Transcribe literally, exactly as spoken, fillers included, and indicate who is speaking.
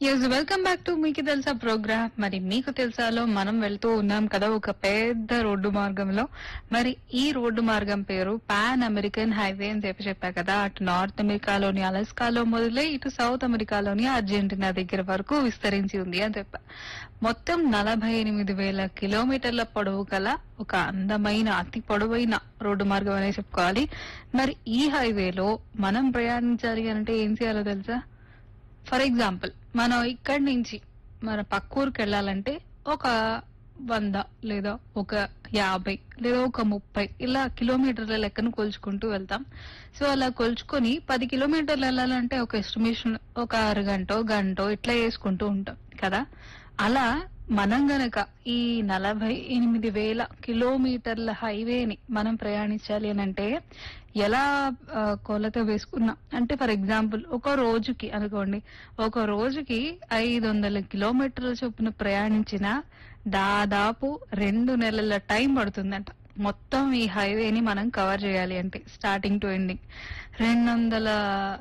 Speaker 1: Yes welcome back to మీకు తెలుసా programme. మరి మీకు తెలుసాలో మనం వెళ్తూ ఉన్నాం కదా ఒక పెద్ద రోడ్డు మార్గంలో. మరి ఈ రోడ్డు మార్గం పేరు పాన్ అమెరికన్ హైవే అని చెప్పి చెప్పా కదా. అటు నార్త్ అమెరికాలోని అలస్కాలో మొదలై ఇటు సౌత్ అమెరికాలోని అర్జెంటీనా దగ్గర వరకు విస్తరించి ఉంది అని చెప్పా. మొత్తం నలభై ఎనిమిది వేల కిలోమీటర్ల పొడవు గల ఒక అందమైన అతి పొడవైన రోడ్డు మార్గం అనే చెప్పుకోవాలి. మరి ఈ హైవేలో మనం ప్రయాణించాలి అంటే ఏం చేయాలో తెలుసా? ఫర్ ఎగ్జాంపుల్ మనం ఇక్కడి నుంచి మన పక్క ఊరికి వెళ్ళాలంటే ఒక వంద లేదా ఒక యాభై లేదా ఒక ముప్పై ఇలా కిలోమీటర్ల లెక్కను కొలుచుకుంటూ వెళ్తాం. సో అలా కొలుచుకొని పది కిలోమీటర్లు వెళ్ళాలంటే ఒక ఎస్టిమేషన్ ఒక అరగంట గంట ఇట్లా వేసుకుంటూ ఉంటాం కదా. అలా మనం గనక ఈ నలభై ఎనిమిది వేల కిలోమీటర్ల హైవేని మనం ప్రయాణించాలి అని అంటే ఎలా ఆ, కొలత వేసుకున్నాం అంటే ఫర్ ఎగ్జాంపుల్ ఒక రోజుకి అనుకోండి, ఒక రోజుకి ఐదు వందల కిలోమీటర్ల చొప్పున ప్రయాణించిన దాదాపు రెండు నెలల టైం పడుతుందంట. మొత్తం ఈ హైవేని మనం కవర్ చేయాలి అంటే స్టార్టింగ్ టు ఎండింగ్ రెండు వందల